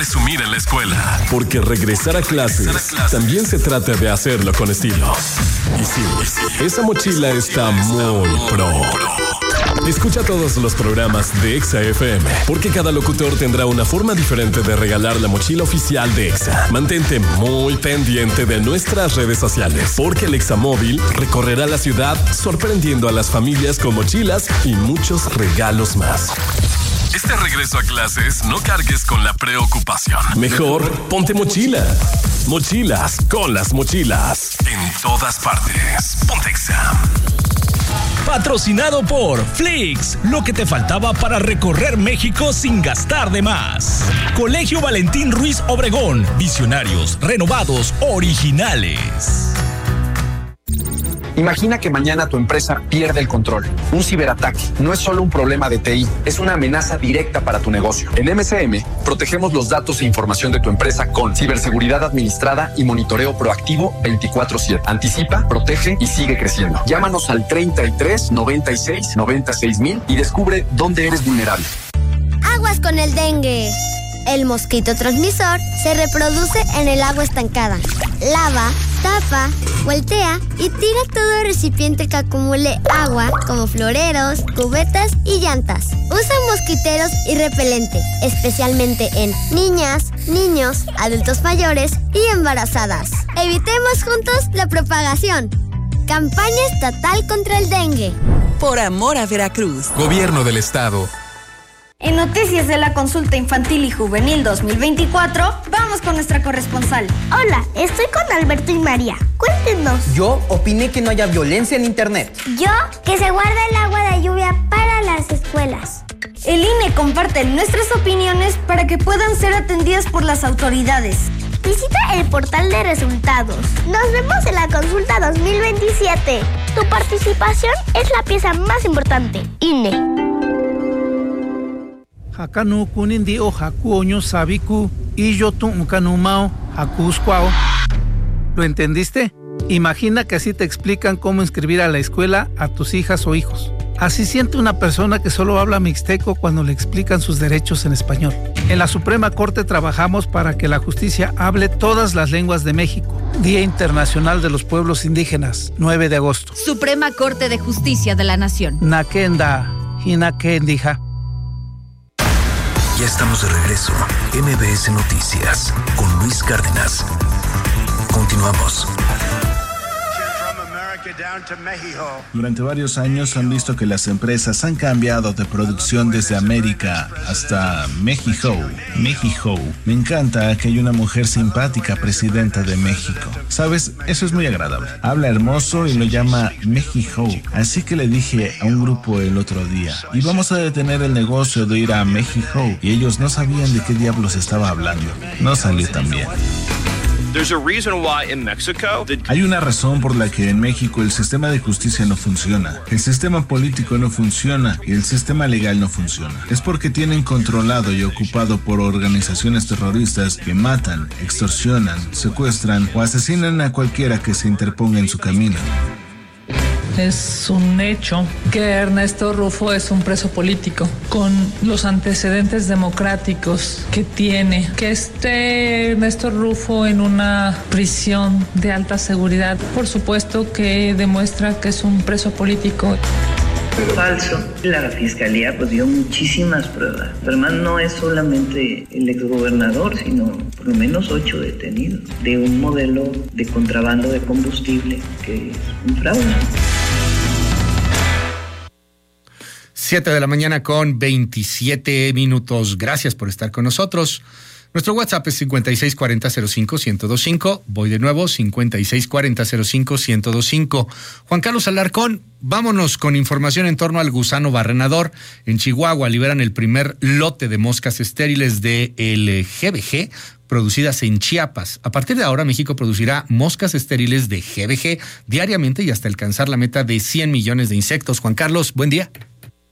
Presumir en la escuela. Porque regresar a clases también se trata de hacerlo con estilo. Y sí, esa mochila está muy pro. Escucha todos los programas de Exa FM, porque cada locutor tendrá una forma diferente de regalar la mochila oficial de Exa. Mantente muy pendiente de nuestras redes sociales, porque el Exa Móvil recorrerá la ciudad sorprendiendo a las familias con mochilas y muchos regalos más. Este regreso a clases no cargues con la preocupación. Mejor ponte mochila. Mochilas con las mochilas. En todas partes. Ponte Exa. Patrocinado por Flix, lo que te faltaba para recorrer México sin gastar de más. Colegio Valentín Ruiz Obregón, visionarios, renovados, originales. Imagina que mañana tu empresa pierde el control. Un ciberataque no es solo un problema de TI, es una amenaza directa para tu negocio. En MCM, protegemos los datos e información de tu empresa con ciberseguridad administrada y monitoreo proactivo 24/7. Anticipa, protege y sigue creciendo. Llámanos al 33 96 96 mil y descubre dónde eres vulnerable. Aguas con el dengue. El mosquito transmisor se reproduce en el agua estancada. Lava, tapa, voltea y tira todo recipiente que acumule agua, como floreros, cubetas y llantas. Usa mosquiteros y repelente, especialmente en niñas, niños, adultos mayores y embarazadas. Evitemos juntos la propagación. Campaña estatal contra el dengue. Por amor a Veracruz. Gobierno del Estado. En Noticias de la Consulta Infantil y Juvenil 2024, vamos con nuestra corresponsal. Hola, estoy con Alberto y María. Cuéntenos. Yo opiné que no haya violencia en internet. Yo, que se guarda el agua de lluvia para las escuelas. El INE comparte nuestras opiniones para que puedan ser atendidas por las autoridades. Visita el portal de resultados. Nos vemos en la consulta 2027. Tu participación es la pieza más importante. INE. Hakanu kunindi o hakuoño sabiku y yo tu kanumao hakuskwao. ¿Lo entendiste? Imagina que así te explican cómo inscribir a la escuela a tus hijas o hijos. Así siente una persona que solo habla mixteco cuando le explican sus derechos en español. En la Suprema Corte trabajamos para que la justicia hable todas las lenguas de México. Día Internacional de los Pueblos Indígenas, 9 de agosto. Suprema Corte de Justicia de la Nación. Nakenda, hinakendija. Ya estamos de regreso. MBS Noticias con Luis Cárdenas. Continuamos. Durante varios años han visto que las empresas han cambiado de producción desde América hasta México. México. Me encanta que haya una mujer simpática presidenta de México. ¿Sabes? Eso es muy agradable. Habla hermoso y lo llama México. Así que le dije a un grupo el otro día, y vamos a detener el negocio de ir a México. Y ellos no sabían de qué diablos estaba hablando. No salió tan bien. Hay una razón por la que en México el sistema de justicia no funciona, el sistema político no funciona y el sistema legal no funciona. Es porque tienen controlado y ocupado por organizaciones terroristas que matan, extorsionan, secuestran o asesinan a cualquiera que se interponga en su camino. Es un hecho que Ernesto Rufo es un preso político con los antecedentes democráticos que tiene. Que esté Ernesto Rufo en una prisión de alta seguridad, por supuesto que demuestra que es un preso político. Falso. La fiscalía dio muchísimas pruebas. Pero además no es solamente el exgobernador, sino por lo menos 8 detenidos de un modelo de contrabando de combustible que es un fraude. 7 de la mañana con 27 minutos. Gracias por estar con nosotros. Nuestro WhatsApp es 5640-05-1025. Voy de nuevo, 5640-05-1025. Juan Carlos Alarcón, vámonos con información en torno al gusano barrenador. En Chihuahua liberan el primer lote de moscas estériles de el GBG producidas en Chiapas. A partir de ahora, México producirá moscas estériles de GBG diariamente y hasta alcanzar la meta de 100 millones de insectos. Juan Carlos, buen día.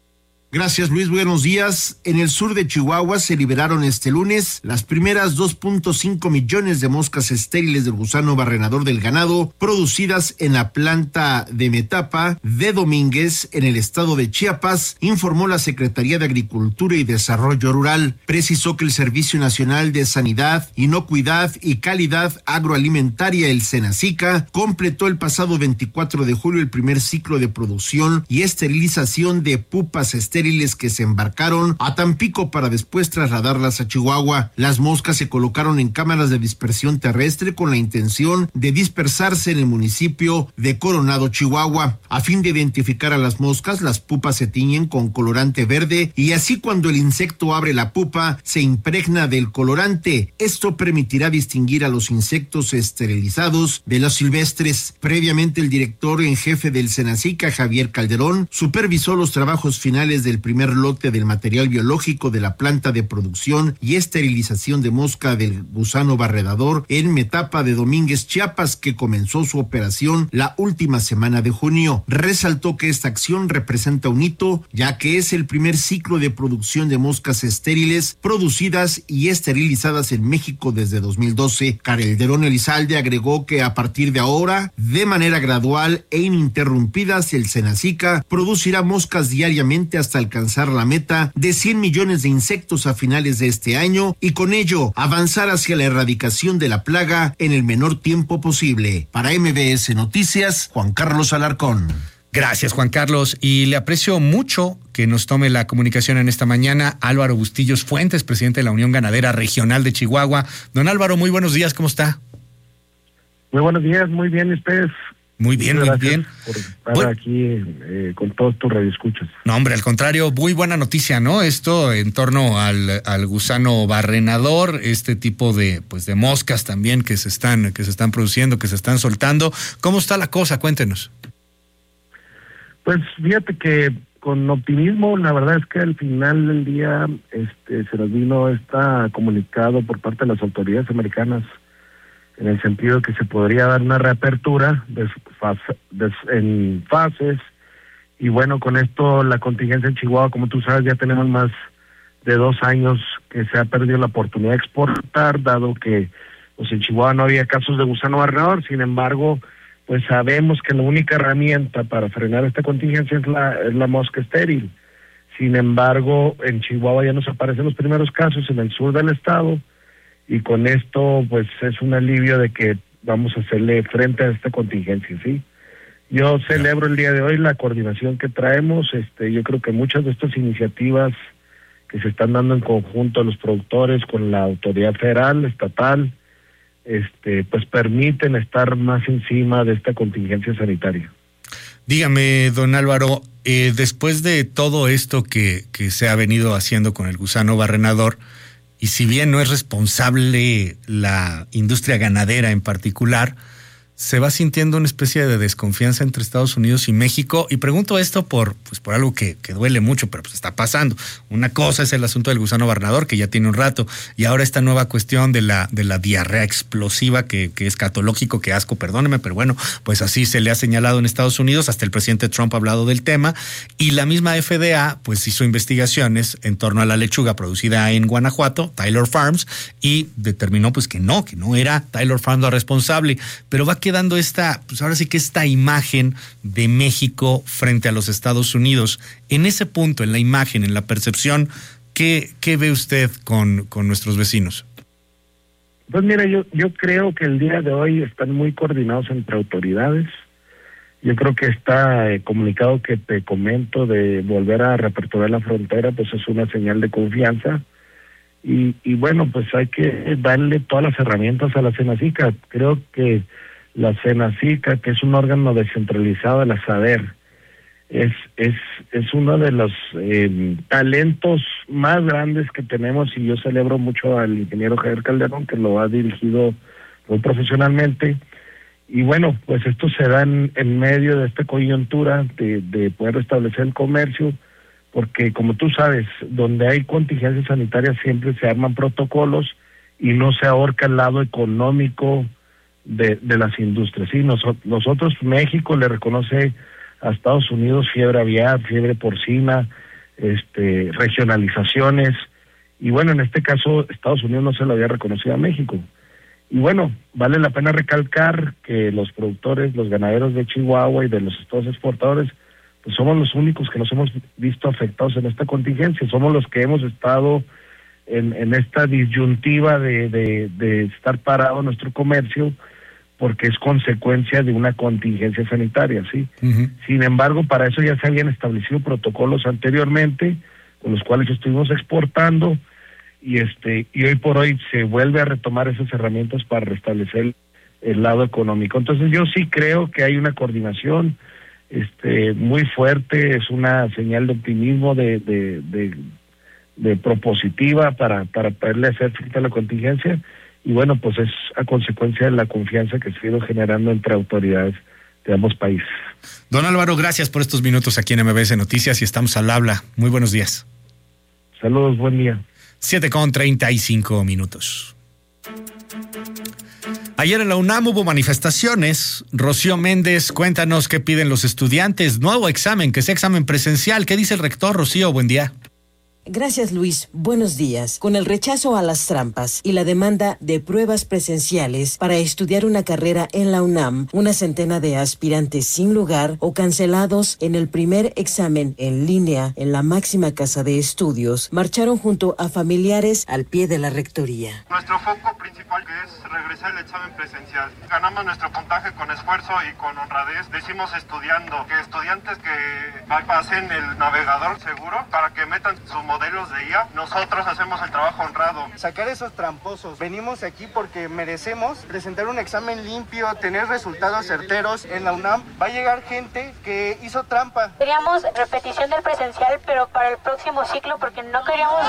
Gracias, Luis. Buenos días. En el sur de Chihuahua se liberaron este lunes las primeras 2.5 millones de moscas estériles del gusano barrenador del ganado producidas en la planta de Metapa de Domínguez en el estado de Chiapas, informó la Secretaría de Agricultura y Desarrollo Rural. Precisó que el Servicio Nacional de Sanidad, Inocuidad y Calidad Agroalimentaria, el SENACICA, completó el pasado 24 de julio el primer ciclo de producción y esterilización de pupas estériles que se embarcaron a Tampico para después trasladarlas a Chihuahua. Las moscas se colocaron en cámaras de dispersión terrestre con la intención de dispersarse en el municipio de Coronado, Chihuahua. A fin de identificar a las moscas, las pupas se tiñen con colorante verde y así cuando el insecto abre la pupa se impregna del colorante. Esto permitirá distinguir a los insectos esterilizados de los silvestres. Previamente, el director en jefe del SENACICA, Javier Calderón, supervisó los trabajos finales del primer lote del material biológico de la planta de producción y esterilización de mosca del gusano barredador en Metapa de Domínguez, Chiapas, que comenzó su operación la última semana de junio. Resaltó que esta acción representa un hito, ya que es el primer ciclo de producción de moscas estériles producidas y esterilizadas en México desde 2012. Calderón Elizalde agregó que a partir de ahora, de manera gradual e ininterrumpidas, el SENACICA producirá moscas diariamente hasta alcanzar la meta de 100 millones de insectos a finales de este año y con ello avanzar hacia la erradicación de la plaga en el menor tiempo posible. Para MBS Noticias, Juan Carlos Alarcón. Gracias, Juan Carlos, y le aprecio mucho que nos tome la comunicación en esta mañana Álvaro Bustillos Fuentes, presidente de la Unión Ganadera Regional de Chihuahua. Don Álvaro, muy buenos días, ¿cómo está? Muy buenos días, muy bien, ustedes. Muy bien, muy bien. Por estar aquí con todos tus radioescuchas. No, hombre, al contrario, muy buena noticia, ¿no? Esto en torno al gusano barrenador, este tipo de moscas también que se están produciendo, que se están soltando. ¿Cómo está la cosa? Cuéntenos. Pues fíjate que con optimismo, la verdad es que al final del día se nos vino comunicado por parte de las autoridades americanas en el sentido de que se podría dar una reapertura en fases, y bueno, con esto la contingencia en Chihuahua, como tú sabes, ya tenemos más de 2 años que se ha perdido la oportunidad de exportar, dado que pues en Chihuahua no había casos de gusano barrenador. Sin embargo, pues sabemos que la única herramienta para frenar esta contingencia es la mosca estéril. Sin embargo, en Chihuahua ya nos aparecen los primeros casos en el sur del estado, y con esto pues es un alivio de que vamos a hacerle frente a esta contingencia, ¿sí? Yo celebro el día de hoy la coordinación que traemos. Yo creo que muchas de estas iniciativas que se están dando en conjunto a los productores con la autoridad federal, estatal, pues permiten estar más encima de esta contingencia sanitaria. Dígame, don Álvaro, después de todo esto que se ha venido haciendo con el gusano barrenador, y si bien no es responsable la industria ganadera en particular, se va sintiendo una especie de desconfianza entre Estados Unidos y México. Y pregunto esto por algo que duele mucho, pero pues está pasando. Una cosa es el asunto del gusano barrenador, que ya tiene un rato, y ahora esta nueva cuestión de la diarrea explosiva, que es catológico, que asco, perdóneme, pero bueno, pues así se le ha señalado en Estados Unidos. Hasta el presidente Trump ha hablado del tema, y la misma FDA pues hizo investigaciones en torno a la lechuga producida en Guanajuato, Taylor Farms, y determinó pues que no era Taylor Farms la responsable, pero va quedando ahora sí que esta imagen de México frente a los Estados Unidos. En ese punto, en la imagen, en la percepción, ¿qué ve usted con nuestros vecinos? Pues mira, yo creo que el día de hoy están muy coordinados entre autoridades. Yo creo que comunicado que te comento de volver a reaperturar la frontera, pues es una señal de confianza. Y bueno, pues hay que darle todas las herramientas a la SENACICA. Creo que la SENACICA, que es un órgano descentralizado de la SADER, es uno de los talentos más grandes que tenemos, y yo celebro mucho al ingeniero Javier Calderón, que lo ha dirigido muy profesionalmente. Y bueno, pues esto se da en medio de esta coyuntura de poder restablecer el comercio, porque como tú sabes, donde hay contingencias sanitarias siempre se arman protocolos y no se ahorca el lado económico de las industrias. Sí, nosotros, México le reconoce a Estados Unidos fiebre aviar, fiebre porcina, regionalizaciones, y bueno, en este caso Estados Unidos no se lo había reconocido a México. Y bueno, vale la pena recalcar que los productores, los ganaderos de Chihuahua y de los estados exportadores, pues somos los únicos que nos hemos visto afectados en esta contingencia, somos los que hemos estado en esta disyuntiva de estar parado nuestro comercio, porque es consecuencia de una contingencia sanitaria, ¿sí? Uh-huh. Sin embargo, para eso ya se habían establecido protocolos anteriormente, con los cuales estuvimos exportando, y hoy por hoy se vuelve a retomar esas herramientas para restablecer el lado económico. Entonces yo sí creo que hay una coordinación muy fuerte, es una señal de optimismo, de propositiva para poderle hacer frente a la contingencia, y bueno, pues es a consecuencia de la confianza que se ha ido generando entre autoridades de ambos países. Don Álvaro, gracias por estos minutos aquí en MBS Noticias y estamos al habla. Muy buenos días. Saludos, buen día. 7:35. Ayer en la UNAM hubo manifestaciones. Rocío Méndez, cuéntanos qué piden los estudiantes. Nuevo examen, que sea examen presencial. ¿Qué dice el rector? Rocío, buen día. Gracias, Luis. Buenos días. Con el rechazo a las trampas y la demanda de pruebas presenciales para estudiar una carrera en la UNAM, una centena de aspirantes sin lugar o cancelados en el primer examen en línea en la máxima casa de estudios, marcharon junto a familiares al pie de la rectoría. Nuestro foco principal es regresar el examen presencial. Ganamos nuestro puntaje con esfuerzo y con honradez. Decimos estudiando, que estudiantes que pasen el navegador seguro para que metan su modelos de IA, nosotros hacemos el trabajo honrado. Sacar esos tramposos. Venimos aquí porque merecemos presentar un examen limpio, tener resultados certeros. En la UNAM va a llegar gente que hizo trampa. Queríamos repetición del presencial, pero para el próximo ciclo, porque no queríamos...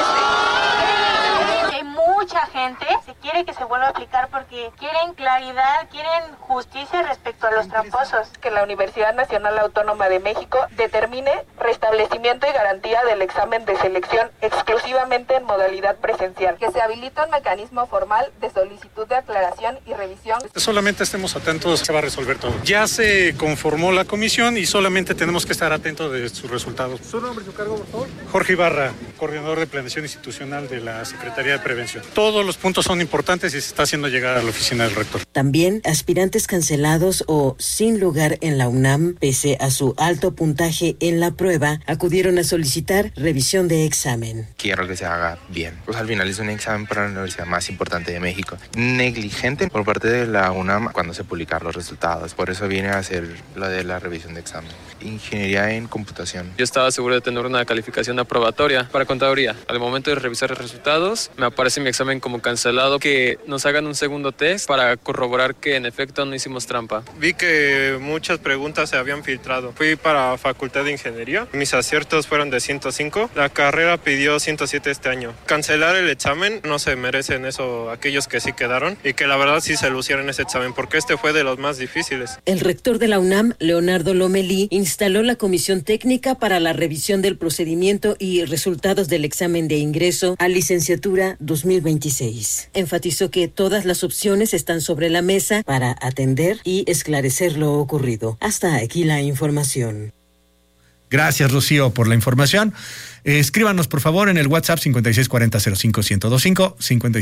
Hay mucha gente que quiere que se vuelva a aplicar porque quieren claridad, quieren justicia respecto a los tramposos. Que la Universidad Nacional Autónoma de México determine restablecimiento y garantía del examen de selección exclusivamente en modalidad presencial. Que se habilite un mecanismo formal de solicitud de aclaración y revisión. Solamente estemos atentos, se va a resolver todo. Ya se conformó la comisión y solamente tenemos que estar atentos de sus resultados. ¿Su nombre y su cargo, por favor? Jorge Ibarra, coordinador de planeación institucional de la Secretaría de Prevención. Todos los puntos son importantes y se está haciendo llegar a la oficina del rector. También aspirantes cancelados o sin lugar en la UNAM, pese a su alto puntaje en la prueba, acudieron a solicitar revisión de examen. Quiero que se haga bien. Pues al final es un examen para la universidad más importante de México. Negligente por parte de la UNAM cuando se publicaron los resultados. Por eso viene a hacer lo de la revisión de examen. Ingeniería en computación. Yo estaba seguro de tener una calificación aprobatoria para contaduría. Al momento de revisar los resultados, me aparece mi examen como cancelado. Que nos hagan un segundo test para corroborar que en efecto no hicimos trampa. Vi que muchas preguntas se habían filtrado. Fui para Facultad de Ingeniería. Mis aciertos fueron de 105. La carrera pidió 107 este año. Cancelar el examen, no se merecen eso aquellos que sí quedaron y que la verdad sí se lucieron ese examen porque este fue de los más difíciles. El rector de la UNAM, Leonardo Lomelí, instaló la comisión técnica para la revisión del procedimiento y resultados del examen de ingreso a licenciatura 2026. Enfatizó que todas las opciones están sobre la mesa para atender y esclarecer lo ocurrido. Hasta aquí la información. Gracias, Rocío, por la información. Escríbanos, por favor, en el WhatsApp 5640-05-1025,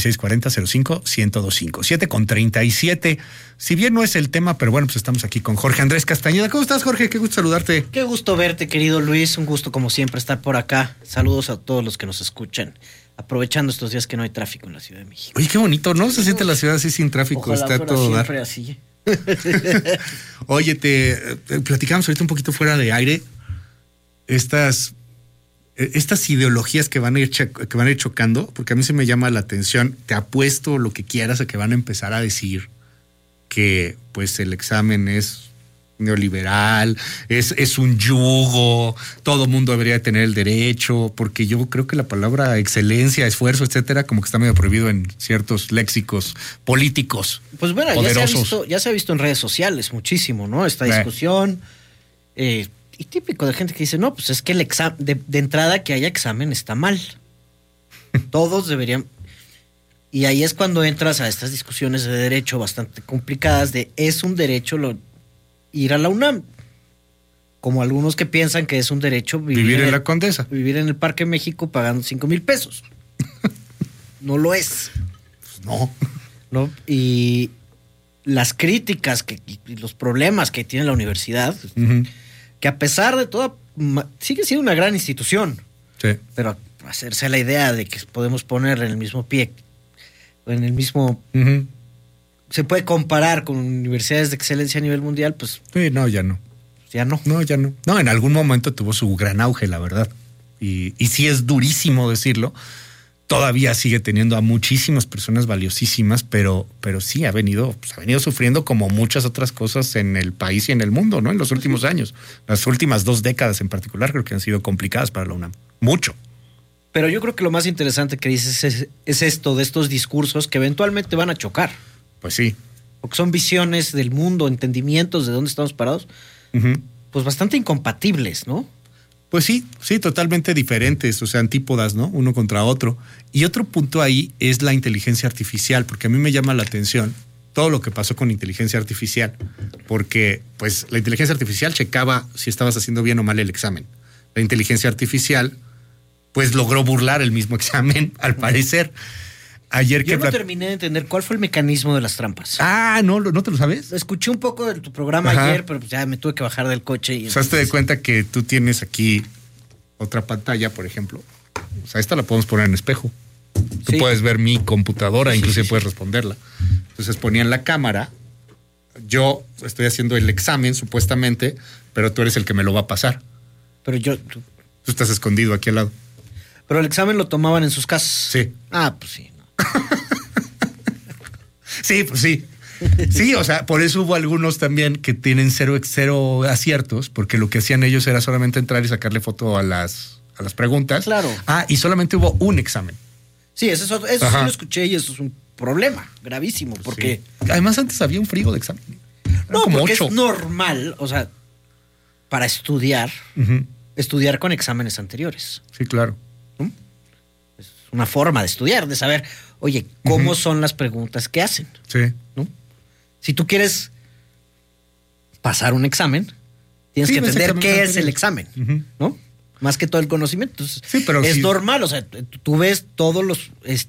5640-05-1025. 7:37. Si bien no es el tema, pero bueno, pues estamos aquí con Jorge Andrés Castañeda. ¿Cómo estás, Jorge? Qué gusto saludarte. Qué gusto verte, querido Luis. Un gusto, como siempre, estar por acá. Saludos a todos los que nos escuchan. Aprovechando estos días que no hay tráfico en la Ciudad de México. Oye, qué bonito, ¿no? Se siente la ciudad así sin tráfico. Ojalá está fuera todo siempre así. Oye, platicamos ahorita un poquito fuera de aire. Estas ideologías que van a ir chocando, porque a mí se me llama la atención. Te apuesto lo que quieras a que van a empezar a decir que pues el examen es neoliberal, es un yugo, todo mundo debería tener el derecho, porque yo creo que la palabra excelencia, esfuerzo, etcétera, como que está medio prohibido en ciertos léxicos políticos. Pues bueno, poderosos. ya se ha visto en redes sociales muchísimo, ¿no? Esta discusión. Y típico de gente que dice, no, pues es que el examen, de entrada que haya examen está mal. Todos deberían... Y ahí es cuando entras a estas discusiones de derecho bastante complicadas, de es un derecho ir a la UNAM. como algunos que piensan que es un derecho vivir en la Condesa. Vivir en el Parque México pagando 5,000 pesos. No lo es. Pues no. Y las críticas y los problemas que tiene la universidad, que a pesar de todo, sigue siendo una gran institución. Sí. Pero hacerse la idea de que podemos poner en el mismo pie, en el mismo... se puede comparar con universidades de excelencia a nivel mundial, pues... Sí, no, ya no. Ya no. No, ya no. No, en algún momento tuvo su gran auge, la verdad. Y sí es durísimo decirlo. Todavía sigue teniendo a muchísimas personas valiosísimas, pero sí ha venido sufriendo como muchas otras cosas en el país y en el mundo, ¿no? En los últimos años. Las últimas 2 décadas en particular creo que han sido complicadas para la UNAM. Mucho. Pero yo creo que lo más interesante que dices es esto de estos discursos que eventualmente van a chocar. Pues sí. Porque son visiones del mundo, entendimientos de dónde estamos parados, pues bastante incompatibles, ¿no? Pues sí, totalmente diferentes, o sea, antípodas, ¿no? Uno contra otro. Y otro punto ahí es la inteligencia artificial, porque a mí me llama la atención todo lo que pasó con inteligencia artificial, porque pues la inteligencia artificial checaba si estabas haciendo bien o mal el examen. La inteligencia artificial pues logró burlar el mismo examen, al parecer. Ayer Yo no terminé de entender cuál fue el mecanismo de las trampas. Ah, ¿no te lo sabes? Escuché un poco de tu programa ayer, pero pues ya me tuve que bajar del coche. Y o sea, te das cuenta que tú tienes aquí otra pantalla, por ejemplo. O sea, esta la podemos poner en espejo. Tú puedes ver mi computadora, inclusive puedes responderla. Entonces ponían la cámara, yo estoy haciendo el examen supuestamente, pero tú eres el que me lo va a pasar. Pero Tú estás escondido aquí al lado. Pero el examen lo tomaban en sus casas. Sí. Ah, pues sí. Sí, pues sí. Sí, o sea, por eso hubo algunos también que tienen cero aciertos, porque lo que hacían ellos era solamente entrar y sacarle foto a las preguntas. Claro. Ah, y solamente hubo un examen. Sí, eso sí lo escuché y eso es un problema gravísimo, porque... Sí. Además, antes había un frigo de examen. No, como porque 8. Es normal, o sea, para estudiar con exámenes anteriores. Sí, claro. Es una forma de estudiar, de saber, oye, ¿cómo son las preguntas que hacen? Sí. ¿No? Si tú quieres pasar un examen, tienes que entender qué es el examen, ¿no? Más que todo el conocimiento. Entonces, sí, pero es normal, o sea, tú ves todos los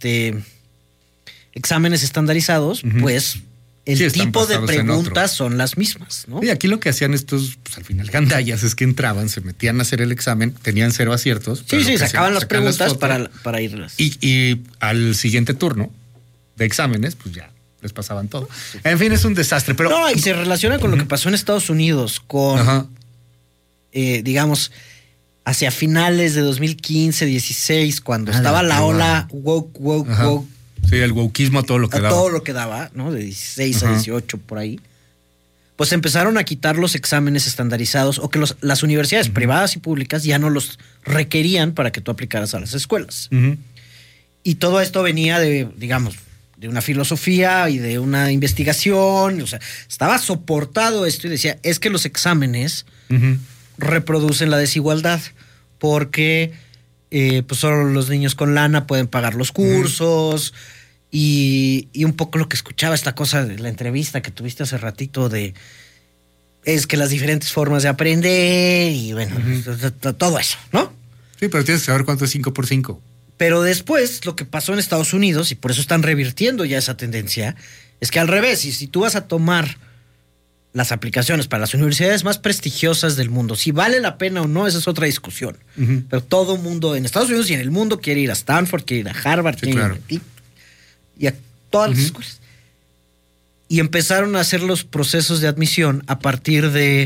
exámenes estandarizados, pues el tipo de preguntas son las mismas, ¿no? Y aquí lo que hacían estos, pues al final gandallas, es que entraban, se metían a hacer el examen, tenían 0 aciertos. Sí, sacaban las preguntas para irlas. Y al siguiente turno de exámenes, pues ya les pasaban todo. En fin, es un desastre, pero... No, y se relaciona con lo que pasó en Estados Unidos, con, digamos, hacia finales de 2015, 16, cuando estaba la ola woke. Sí, el wokeismo a todo lo que daba. Todo lo que daba, ¿no? De 16 a 18, por ahí. Pues empezaron a quitar los exámenes estandarizados, o que las universidades privadas y públicas ya no los requerían para que tú aplicaras a las escuelas. Y todo esto venía de, digamos, de una filosofía y de una investigación, o sea, estaba soportado esto y decía, es que los exámenes reproducen la desigualdad, porque pues solo los niños con lana pueden pagar los cursos, y un poco lo que escuchaba esta cosa de la entrevista que tuviste hace ratito de, es que las diferentes formas de aprender, y bueno, todo eso, ¿no? Sí, pero tienes que saber cuánto es 5 por 5. Pero después, lo que pasó en Estados Unidos, y por eso están revirtiendo ya esa tendencia, es que al revés, y si tú vas a tomar las aplicaciones para las universidades más prestigiosas del mundo, si vale la pena o no, esa es otra discusión. Pero todo mundo en Estados Unidos y en el mundo quiere ir a Stanford, quiere ir a Harvard, quiere ir a MIT, y a todas las escuelas. Y empezaron a hacer los procesos de admisión a partir de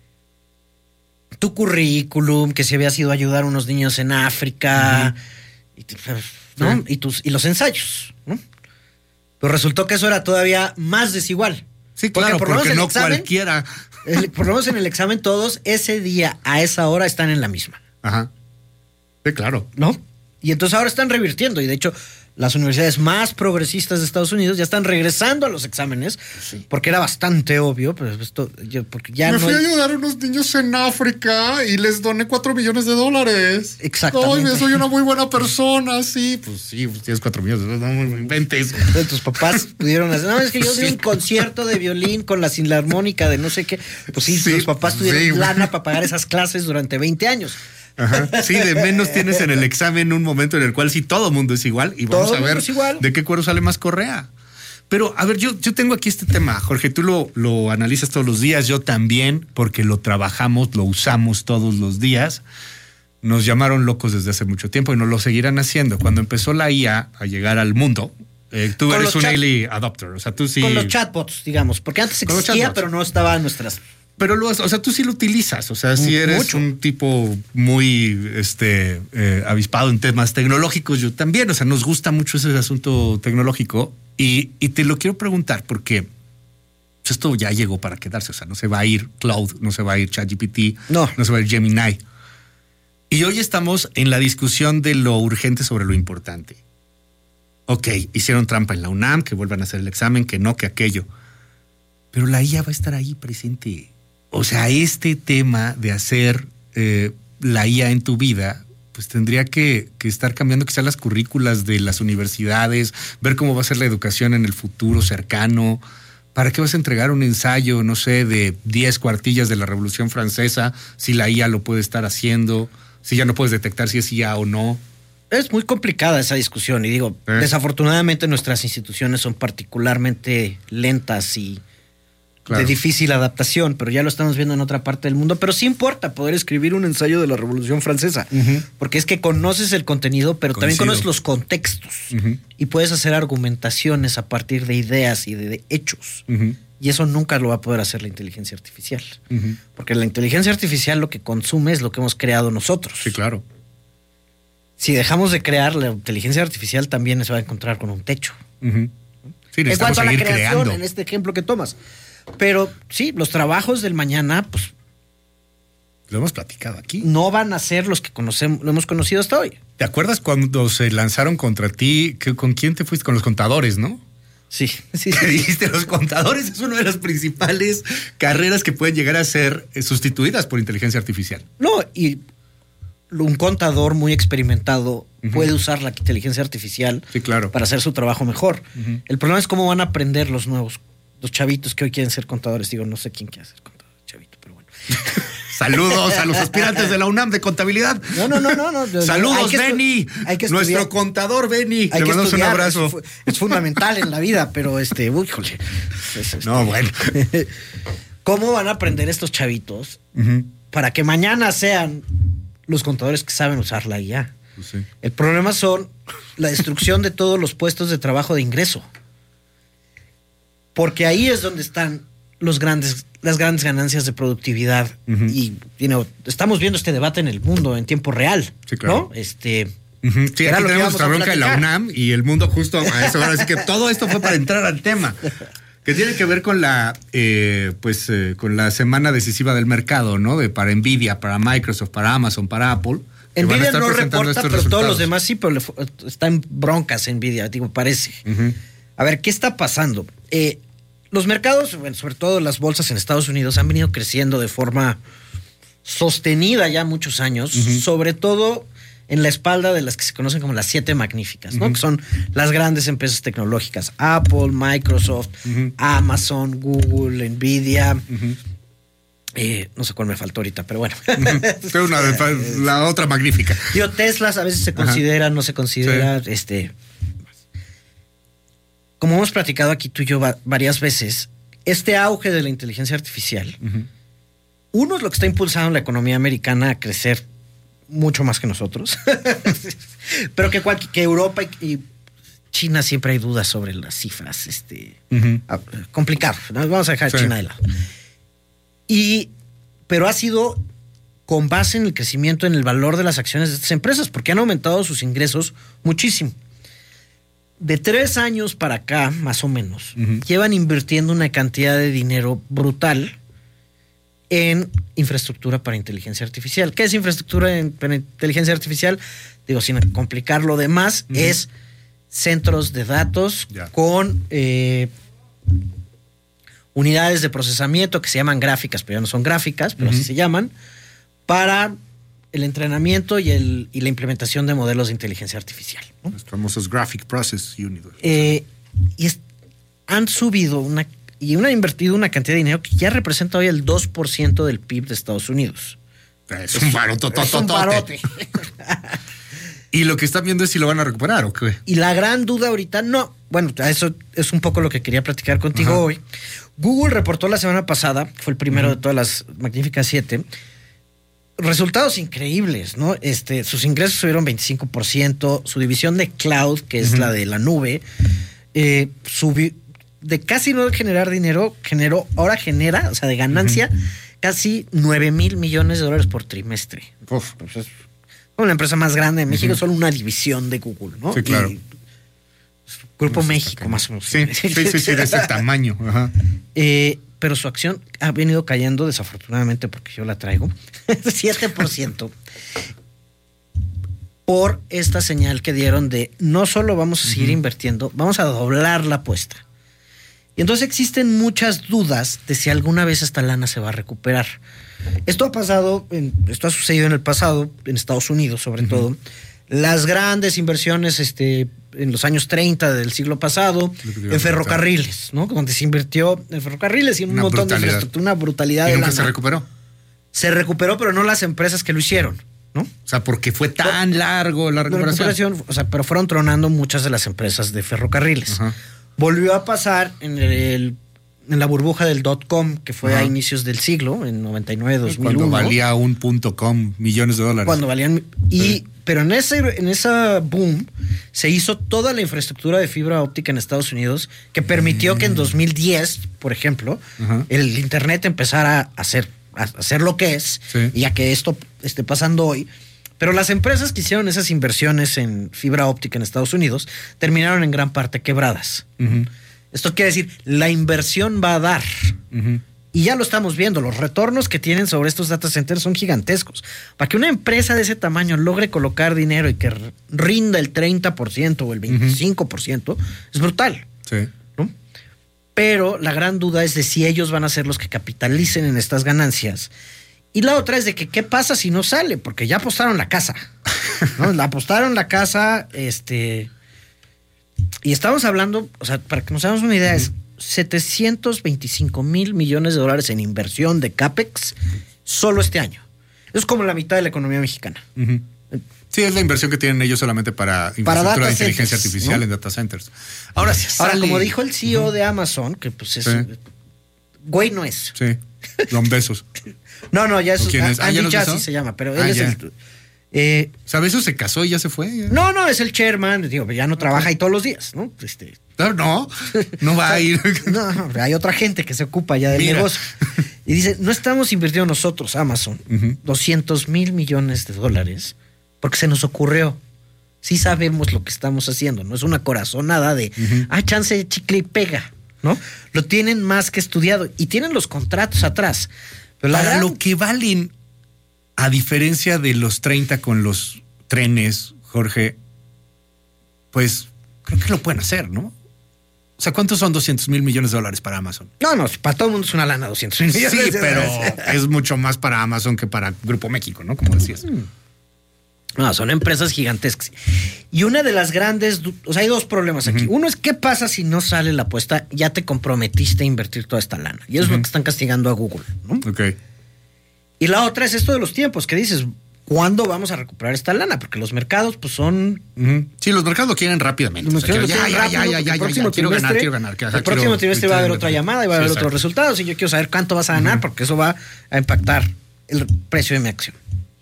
tu currículum, que si habías ido a ayudar a unos niños en África, ¿no? Y los ensayos, ¿no? Pero resultó que eso era todavía más desigual. Sí, claro, porque no cualquiera. Por lo menos en el examen todos ese día, a esa hora, están en la misma. Ajá. Sí, claro. ¿No? Y entonces ahora están revirtiendo, y de hecho las universidades más progresistas de Estados Unidos ya están regresando a los exámenes, porque era bastante obvio, pero porque ya me fui a ayudar a unos niños en África y les doné $4 millones. Exactamente. Ay, soy una muy buena persona, sí. Pues sí, tienes 4 millones, no me inventes. Tus papás pudieron hacer, no, es que yo di un concierto de violín con la filarmónica de no sé qué. Pues sí, tus papás tuvieron lana para pagar esas clases durante 20 años. Ajá. Sí, de menos tienes en el examen un momento en el cual sí todo mundo es igual y vamos a ver de qué cuero sale más correa. Pero, a ver, yo tengo aquí este tema, Jorge, tú lo analizas todos los días, yo también, porque lo trabajamos, lo usamos todos los días. Nos llamaron locos desde hace mucho tiempo y nos lo seguirán haciendo. Cuando empezó la IA a llegar al mundo, tú eres un early adopter, o sea, tú sí... Con los chatbots, digamos, porque antes existía, pero no estaba en nuestras... Pero tú sí lo utilizas, o sea, si eres un tipo muy avispado en temas tecnológicos, yo también, o sea, nos gusta mucho ese asunto tecnológico y te lo quiero preguntar porque esto ya llegó para quedarse, o sea, no se va a ir Cloud, no se va a ir ChatGPT, no se va a ir Gemini. Y hoy estamos en la discusión de lo urgente sobre lo importante. Ok, hicieron trampa en la UNAM, que vuelvan a hacer el examen, que no, que aquello. Pero la IA va a estar ahí presente. O sea, este tema de hacer la IA en tu vida, pues tendría que estar cambiando quizás las currículas de las universidades, ver cómo va a ser la educación en el futuro cercano. ¿Para qué vas a entregar un ensayo, no sé, de 10 cuartillas de la Revolución Francesa si la IA lo puede estar haciendo, si ya no puedes detectar si es IA o no? Es muy complicada esa discusión y digo, desafortunadamente nuestras instituciones son particularmente lentas y de difícil adaptación, pero ya lo estamos viendo en otra parte del mundo. Pero sí importa poder escribir un ensayo de la Revolución Francesa, porque es que conoces el contenido, pero también conoces los contextos y puedes hacer argumentaciones a partir de ideas y de hechos. Y eso nunca lo va a poder hacer la inteligencia artificial, porque la inteligencia artificial lo que consume es lo que hemos creado nosotros. Sí, claro. Si dejamos de crear, la inteligencia artificial también se va a encontrar con un techo. Sí, en cuanto a la creación, creando. en este ejemplo que tomas. Pero sí, los trabajos del mañana, pues... Lo hemos platicado aquí. No van a ser los que lo hemos conocido hasta hoy. ¿Te acuerdas cuando se lanzaron contra ti? ¿Con quién te fuiste? Con los contadores, ¿no? Sí. Te dijiste, los contadores es una de las principales carreras que pueden llegar a ser sustituidas por inteligencia artificial. No, y un contador muy experimentado puede usar la inteligencia artificial para hacer su trabajo mejor. El problema es cómo van a aprender los chavitos que hoy quieren ser contadores. Digo, no sé quién quiere ser contador, chavito, pero bueno. Saludos a los aspirantes de la UNAM de contabilidad. No. Saludos, Benny. Nuestro contador, Benny. Le mandamos un abrazo. Es fundamental en la vida, pero híjole. No, bueno. ¿Cómo van a aprender estos chavitos para que mañana sean los contadores que saben usar la IA? Pues sí. El problema son la destrucción de todos los puestos de trabajo de ingreso. Porque ahí es donde están las grandes ganancias de productividad. Y estamos viendo este debate en el mundo en tiempo real. Sí, claro. ¿No? Sí, aquí tenemos nuestra bronca en la UNAM y el mundo justo a eso. Así que todo esto fue para entrar al tema, que tiene que ver con con la semana decisiva del mercado, ¿no? Para Nvidia, para Microsoft, para Amazon, para Apple. Nvidia no reporta, pero todos los demás sí, pero está en broncas Nvidia, parece. A ver, ¿qué está pasando? Los mercados, sobre todo las bolsas en Estados Unidos, han venido creciendo de forma sostenida ya muchos años, sobre todo en la espalda de las que se conocen como las 7 magníficas, ¿no? Que son las grandes empresas tecnológicas: Apple, Microsoft, Amazon, Google, Nvidia. No sé cuál me faltó ahorita, pero bueno. La otra magnífica. Tesla a veces se considera, no se considera, Como hemos platicado aquí tú y yo varias veces, este auge de la inteligencia artificial, uno es lo que está impulsando la economía americana a crecer mucho más que nosotros, pero que Europa y China siempre hay dudas sobre las cifras, complicado, vamos a dejar China de lado. Pero ha sido con base en el crecimiento en el valor de las acciones de estas empresas, porque han aumentado sus ingresos muchísimo. De 3 años para acá, más o menos, llevan invirtiendo una cantidad de dinero brutal en infraestructura para inteligencia artificial. ¿Qué es infraestructura para inteligencia artificial? Digo, sin complicar lo demás, es centros de datos con unidades de procesamiento que se llaman gráficas, pero ya no son gráficas, pero así se llaman, para el entrenamiento y la implementación de modelos de inteligencia artificial, ¿no? Los famosos Graphic Process Unit. Han subido y han invertido una cantidad de dinero que ya representa hoy el 2% del PIB de Estados Unidos. Es un barote. Y lo que están viendo es si lo van a recuperar o qué. Y la gran duda ahorita, no. Bueno, eso es un poco lo que quería platicar contigo hoy. Google reportó la semana pasada, fue el primero de todas las magníficas 7, resultados increíbles, ¿no? Sus ingresos subieron 25%, su división de cloud, que es la de la nube, subió, de casi no generar dinero, ahora genera, o sea, de ganancia, casi $9,000 millones por trimestre. Entonces, una empresa más grande de México, solo una división de Google, ¿no? Sí, claro. Grupo México, más o menos. Sí, de ese tamaño. Pero su acción ha venido cayendo, desafortunadamente, porque yo la traigo, 7%, por esta señal que dieron de no solo vamos a seguir invirtiendo, vamos a doblar la apuesta. Y entonces existen muchas dudas de si alguna vez esta lana se va a recuperar. Esto ha sucedido en el pasado, en Estados Unidos sobre todo. Las grandes inversiones en los años 30 del siglo pasado, en ferrocarriles, ¿no? Donde se invirtió en ferrocarriles y en un montón de infraestructura, una brutalidad. ¿Y nunca se recuperó? Se recuperó, pero no las empresas que lo hicieron, ¿no? O sea, porque fue tan largo la recuperación. O sea, pero fueron tronando muchas de las empresas de ferrocarriles. Volvió a pasar en la burbuja del .com, que fue a inicios del siglo, en 99, 2001. Cuando valía un .com millones de dólares. Cuando valían... Pero en esa boom se hizo toda la infraestructura de fibra óptica en Estados Unidos que permitió que en 2010, por ejemplo, el internet empezara a hacer lo que es, y a que esto esté pasando hoy. Pero las empresas que hicieron esas inversiones en fibra óptica en Estados Unidos terminaron en gran parte quebradas. Esto quiere decir, la inversión va a dar. Y ya lo estamos viendo, los retornos que tienen sobre estos data centers son gigantescos. Para que una empresa de ese tamaño logre colocar dinero y que rinda el 30% o el 25%, es brutal. Sí. ¿No? Pero la gran duda es de si ellos van a ser los que capitalicen en estas ganancias. Y la otra es de que qué pasa si no sale, porque ya apostaron la casa, ¿no? Apostaron la casa, y estamos hablando, o sea, para que nos hagamos una idea, es $725,000 millones en inversión de CAPEX solo este año. Es como la mitad de la economía mexicana. Sí, es la inversión que tienen ellos solamente para infraestructura de inteligencia artificial, ¿no? En data centers. Ahora, como dijo el CEO de Amazon, que pues es... Güey no es. Sí, Don Bezos. No, ya es... ¿Quién es? Andy Jassy se llama, pero él es el... ¿Sabes? Se casó y ya se fue. No, es el chairman, digo, ya no trabaja ahí todos los días, ¿no? No va a ir. No, hay otra gente que se ocupa ya del negocio. Y dice, no estamos invirtiendo nosotros, Amazon, $200,000 millones porque se nos ocurrió. Sí sabemos lo que estamos haciendo, no es una corazonada de, chance de chicle y pega, ¿no? Lo tienen más que estudiado y tienen los contratos atrás. Pero para lo que valen, a diferencia de los 30 con los trenes, Jorge, pues creo que lo pueden hacer, ¿no? O sea, ¿cuántos son $200,000 millones para Amazon? No, para todo el mundo es una lana, $200,000 millones. Sí, pero es mucho más para Amazon que para Grupo México, ¿no? Como decías. No, son empresas gigantescas. Y una de las grandes... O sea, hay dos problemas aquí. Uno es, ¿qué pasa si no sale la apuesta? Ya te comprometiste a invertir toda esta lana. Y eso es lo que están castigando a Google, ¿no? Ok. Y la otra es esto de los tiempos, que dices, ¿cuándo vamos a recuperar esta lana? Porque los mercados, pues son... Sí, los mercados lo quieren rápidamente. Quiero ganar. El próximo trimestre va a haber otra llamada y va a haber otros resultados y yo quiero saber cuánto vas a ganar porque eso va a impactar el precio de mi acción.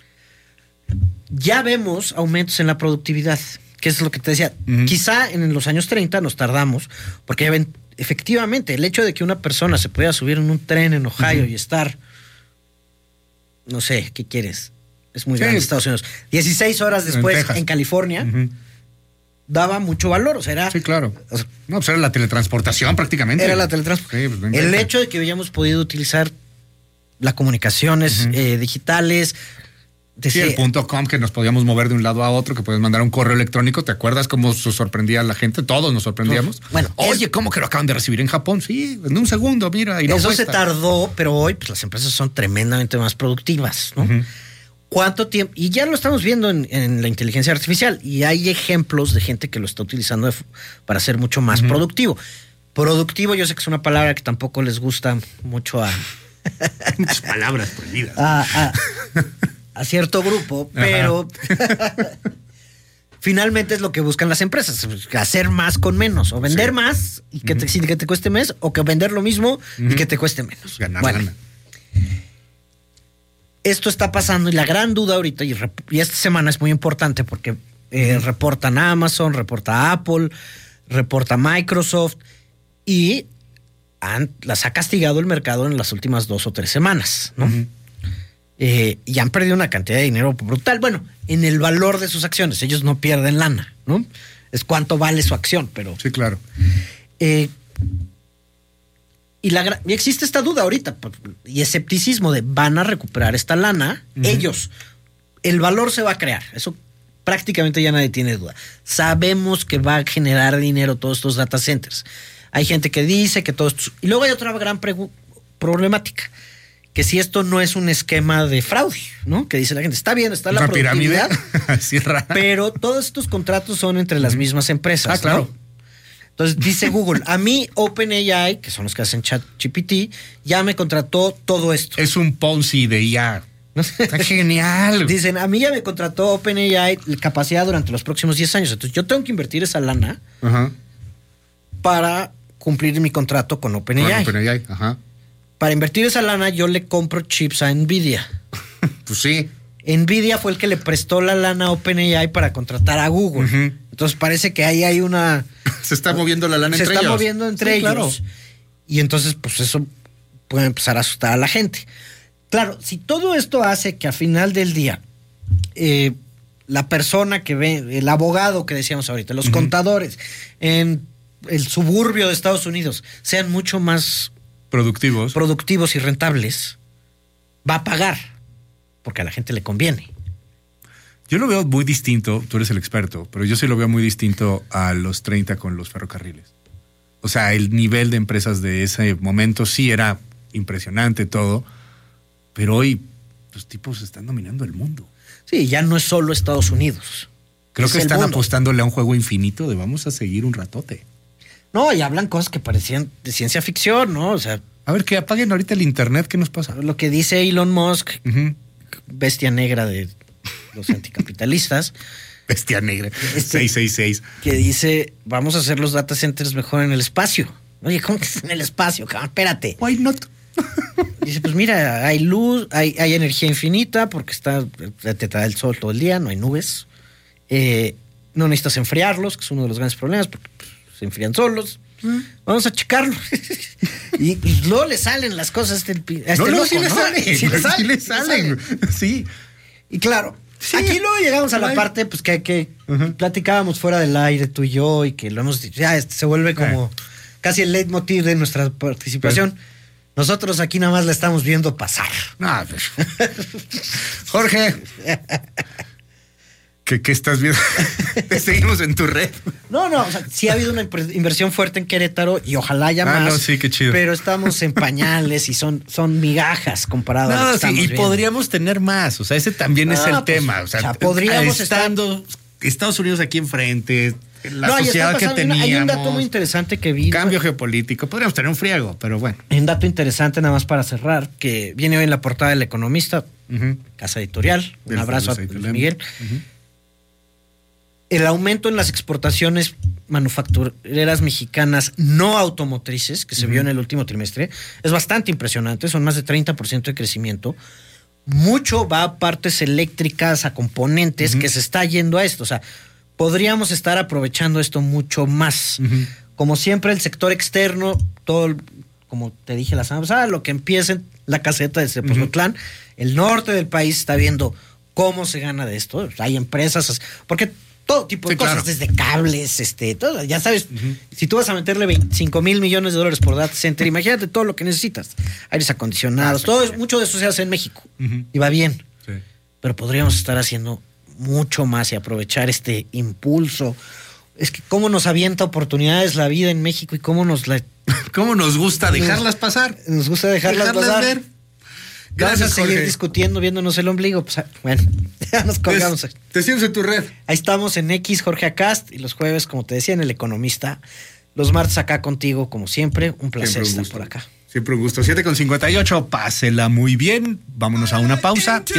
Ya vemos aumentos en la productividad, que es lo que te decía. Quizá en los años 30 nos tardamos, porque ya ven, efectivamente, el hecho de que una persona se pudiera subir en un tren en Ohio y estar, no sé, ¿qué quieres? Es muy grande Estados Unidos. 16 horas después en California, daba mucho valor. O sea, era... Sí, claro. No, pues era la teletransportación prácticamente. Era la teletransportación. Sí, pues el hecho de que hayamos podido utilizar las comunicaciones digitales, Sí, el .com, que nos podíamos mover de un lado a otro, que puedes mandar un correo electrónico. ¿Te acuerdas cómo se sorprendía a la gente? Todos nos sorprendíamos. Bueno, oye, ¿cómo que lo acaban de recibir en Japón? Sí, en un segundo, mira. Y no eso cuesta. se tardó, pero hoy pues, las empresas son tremendamente más productivas, ¿no? ¿Cuánto tiempo? Y ya lo estamos viendo en la inteligencia artificial, y hay ejemplos de gente que lo está utilizando para ser mucho más productivo. Productivo, yo sé que es una palabra que tampoco les gusta mucho a... Muchas palabras prohibidas. A cierto grupo, pero finalmente es lo que buscan las empresas, hacer más con menos, o vender más y que te cueste más, o que vender lo mismo y que te cueste menos. Ganar. Esto está pasando, y la gran duda ahorita, y esta semana es muy importante porque reportan Amazon, reporta Apple, reporta Microsoft, y las ha castigado el mercado en las últimas 2 o 3 semanas, ¿no? Y han perdido una cantidad de dinero brutal. Bueno, en el valor de sus acciones, ellos no pierden lana, ¿no? Es cuánto vale su acción, pero... Sí, claro. Y existe esta duda ahorita, y escepticismo de ¿van a recuperar esta lana? Ellos, el valor se va a crear, eso prácticamente ya nadie tiene duda. Sabemos que va a generar dinero todos estos data centers. Hay gente que dice que todo esto... Y luego hay otra gran problemática, que si esto no es un esquema de fraude, ¿no? Que dice la gente, está bien, está la productividad, pirámide así rara, pero todos estos contratos son entre las mismas empresas. Claro. ¿no? Entonces dice Google, a mí OpenAI, que son los que hacen ChatGPT, ya me contrató todo esto. Es un Ponzi de IA. Está genial. Dicen, a mí ya me contrató OpenAI capacidad durante los próximos 10 años. Entonces yo tengo que invertir esa lana para cumplir mi contrato con OpenAI. Para invertir esa lana yo le compro chips a Nvidia. Pues sí. Nvidia fue el que le prestó la lana a OpenAI para contratar a Google. Entonces parece que ahí hay una... Se está moviendo la lana entre ellos. Se está moviendo entre ellos. Claro. Y entonces, pues eso puede empezar a asustar a la gente. Claro, si todo esto hace que al final del día la persona que ve, el abogado que decíamos ahorita, los contadores en el suburbio de Estados Unidos sean mucho más productivos y rentables, va a pagar, porque a la gente le conviene. Yo lo veo muy distinto, tú eres el experto, pero yo sí lo veo muy distinto a los 30 con los ferrocarriles. O sea, el nivel de empresas de ese momento sí era impresionante todo, pero hoy los tipos están dominando el mundo. Sí, ya no es solo Estados Unidos. Creo que están apostándole a un juego infinito de vamos a seguir un ratote. No, y hablan cosas que parecían de ciencia ficción, ¿no? O sea, a ver, que apaguen ahorita el internet, ¿qué nos pasa? Lo que dice Elon Musk, bestia negra de los anticapitalistas. Bestia negra, 666. Que dice, vamos a hacer los data centers mejor en el espacio. Oye, ¿cómo que es en el espacio, cabrón? Espérate. Why not? Dice, pues mira, hay luz, hay energía infinita porque te trae el sol todo el día, no hay nubes. No necesitas enfriarlos, que es uno de los grandes problemas, porque se enfrían solos. Vamos a checarlo. y luego le salen las cosas a este loco, sí le salen. Sí. Y claro, aquí luego llegamos a la parte pues que platicábamos fuera del aire tú y yo, y que lo hemos dicho, ya se vuelve como casi el leitmotiv de nuestra participación. Nosotros aquí nada más la estamos viendo pasar. No, Jorge, ¿qué estás viendo? Te seguimos en tu red. No, o sea, sí ha habido una inversión fuerte en Querétaro y ojalá haya más. No, sí, qué chido. Pero estamos en pañales y son migajas comparado a lo que estamos viendo. Podríamos tener más. O sea, ese también es el tema. O sea, podríamos estando Estados Unidos aquí enfrente, la sociedad que teníamos. Hay un dato muy interesante que vi. Cambio geopolítico. Podríamos tener un friego, pero bueno. Hay un dato interesante nada más para cerrar, que viene hoy en la portada del Economista, casa editorial. Un abrazo a Luis Miguel. El aumento en las exportaciones manufactureras mexicanas no automotrices, que se vio en el último trimestre, es bastante impresionante, son más de 30% de crecimiento. Mucho va a partes eléctricas, a componentes, que se está yendo a esto. O sea, podríamos estar aprovechando esto mucho más. Como siempre, el sector externo, todo, como te dije la semana pasada, lo que empieza en la caseta de Cepozotlán, el norte del país está viendo cómo se gana de esto. Hay empresas, porque todo tipo de cosas, desde cables, todo, ya sabes, si tú vas a meterle 25 mil millones de dólares por data center, imagínate todo lo que necesitas, aires acondicionados, mucho de eso se hace en México y va bien. pero podríamos estar haciendo mucho más y aprovechar este impulso. Es que cómo nos avienta oportunidades la vida en México y cómo nos gusta dejarlas pasar. Nos gusta dejarlas pasar. Ver. Gracias, vamos a seguir discutiendo, viéndonos el ombligo. Pues, bueno, ya nos colgamos. Te sientes en tu red. Ahí estamos en X, Jorge Acast, y los jueves, como te decía, en El Economista. Los martes acá contigo, como siempre. Un placer estar por acá. Siempre un gusto. 7:58, pásela muy bien. Vámonos a una pausa.